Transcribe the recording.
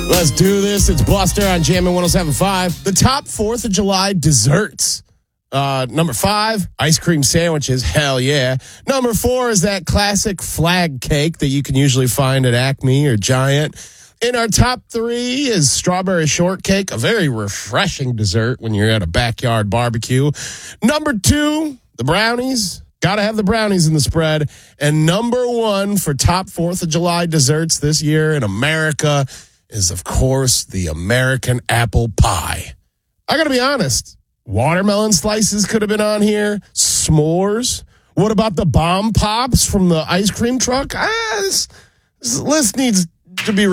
Let's do this. It's Buster on Jammin' 107.5. The top 4th of July desserts. Number 5, ice cream sandwiches. Hell yeah. Number 4 is that classic flag cake that you can usually find at Acme or Giant. In our top 3 is strawberry shortcake, a very refreshing dessert when you're at a backyard barbecue. Number 2, the brownies. Got to have the brownies in the spread. And number 1 for top 4th of July desserts this year in America is, of course, the American apple pie. I got to be honest. Watermelon slices could have been on here. S'mores. What about the bomb pops from the ice cream truck? This list needs to be